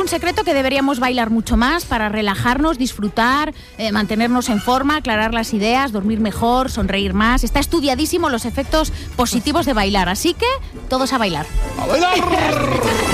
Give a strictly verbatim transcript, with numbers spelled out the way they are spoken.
ningún secreto que deberíamos bailar mucho más para relajarnos, disfrutar, eh, mantenernos en forma, aclarar las ideas, dormir mejor, sonreír más. Está estudiadísimo los efectos positivos de bailar, así que todos a bailar. ¡A bailar!